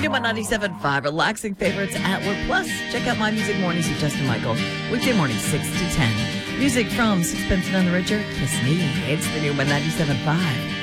new on 97.5. Relaxing favorites at work. Plus, check out My Music Mornings with Justin Michael. Weekday morning, 6 to 10. Music from Sixpence None the Richer. Kiss Me. It's the new one, 97.5.